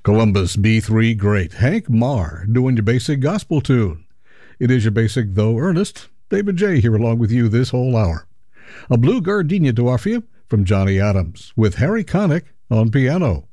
Columbus B3 great Hank Marr doing your basic gospel tune. It is your basic, though earnest, David J. here along with you this whole hour. A blue gardenia to offer you from Johnny Adams with Harry Connick on piano.